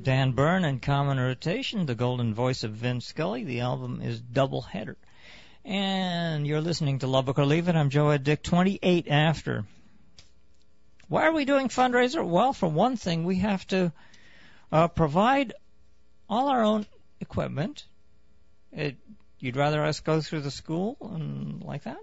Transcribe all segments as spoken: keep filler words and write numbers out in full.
Dan Byrne and Common Rotation, the golden voice of Vince Scully. The album is Doubleheader. And you're listening to Love Book or Leave It. I'm Joe Ed Dick, twenty-eight after. Why are we doing fundraiser? Well, for one thing, we have to uh, provide all our own equipment. It, you'd rather us go through the school and like that?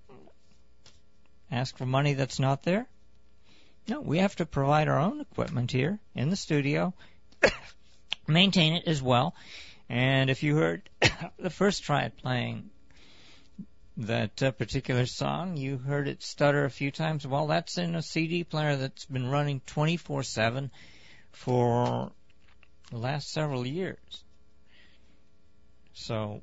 Ask for money that's not there? No, we have to provide our own equipment here in the studio, maintain it as well. And if you heard the first try at playing that uh, particular song, you heard it stutter a few times. Well, that's in a C D player that's been running twenty-four seven for the last several years. So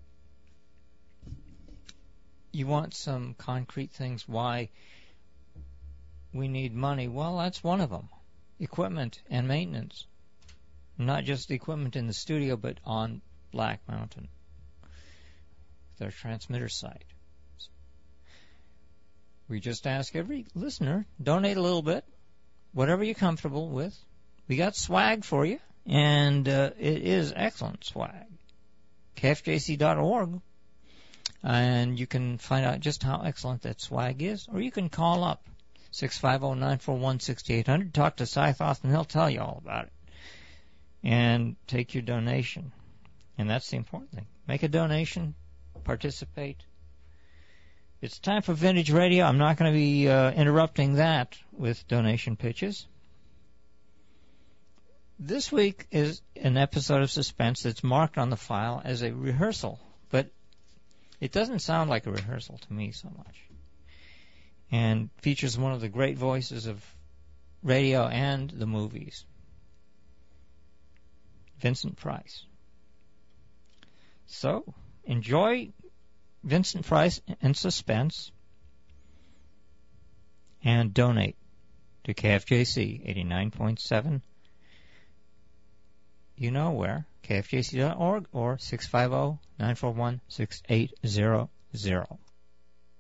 you want some concrete things why we need money. Well, that's one of them. Equipment and maintenance. Not just equipment in the studio, but on Black Mountain, their transmitter site. We just ask every listener, donate a little bit, whatever you're comfortable with. We got swag for you, and uh, it is excellent swag. K F J C dot org, and you can find out just how excellent that swag is, or you can call up six five zero, nine four one, six eight zero zero, talk to Cy Thoth, and he'll tell you all about it, and take your donation. And that's the important thing. Make a donation, participate. It's time for Vintage Radio. I'm not going to be uh, interrupting that with donation pitches. This week is an episode of Suspense that's marked on the file as a rehearsal, but it doesn't sound like a rehearsal to me so much, and features one of the great voices of radio and the movies, Vincent Price. So, enjoy Vincent Price and Suspense, and donate to K F J C eighty-nine point seven. You know where, K F J C dot org or six five zero, nine four one, six eight zero zero.